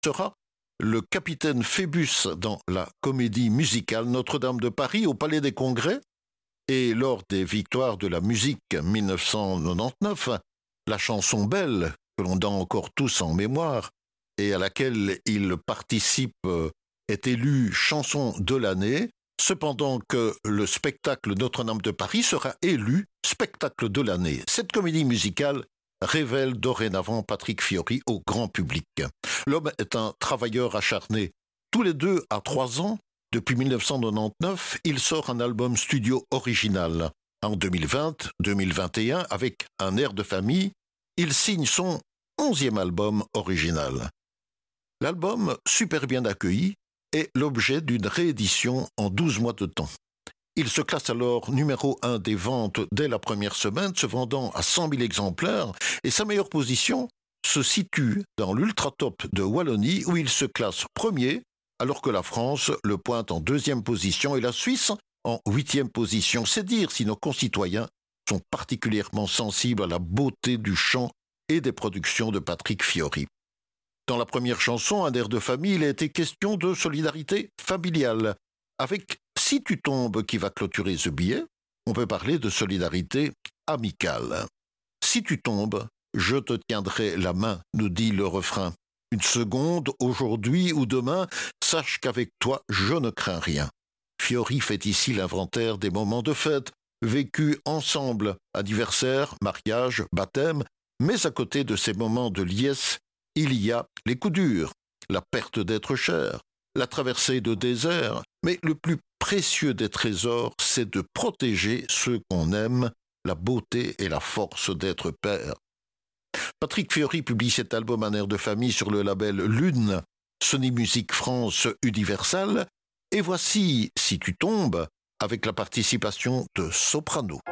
sera le capitaine Phébus dans la comédie musicale Notre-Dame de Paris au Palais des Congrès. Et lors des victoires de la musique 1999, la chanson Belle, que l'on a encore tous en mémoire, et à laquelle il participe, est élue chanson de l'année, cependant que le spectacle Notre-Dame de Paris sera élu spectacle de l'année. Cette comédie musicale révèle dorénavant Patrick Fiori au grand public. L'homme est un travailleur acharné. Tous les 2 à 3 ans, depuis 1999, il sort un album studio original. En 2020-2021, avec un air de famille, il signe son 11e album original. L'album, super bien accueilli, est l'objet d'une réédition en 12 mois de temps. Il se classe alors numéro 1 des ventes dès la première semaine, se vendant à 100 000 exemplaires, et sa meilleure position se situe dans l'ultra-top de Wallonie, où il se classe premier, alors que la France le pointe en 2e position et la Suisse en 8e position. C'est dire si nos concitoyens sont particulièrement sensibles à la beauté du chant et des productions de Patrick Fiori. Dans la première chanson, un air de famille, il a été question de solidarité familiale. Avec Si tu tombes qui va clôturer ce billet, on peut parler de solidarité amicale. Si tu tombes, je te tiendrai la main, nous dit le refrain. Une seconde, aujourd'hui ou demain, sache qu'avec toi, je ne crains rien. Fiori fait ici l'inventaire des moments de fête, vécus ensemble, anniversaire, mariage, baptême, mais à côté de ces moments de liesse, il y a les coups durs, la perte d'être cher, la traversée de désert, mais le plus précieux des trésors, c'est de protéger ceux qu'on aime, la beauté et la force d'être père. Patrick Fiori publie cet album Un air de famille sur le label Lune, Sony Music France Universal, et voici Si tu tombes, avec la participation de Soprano.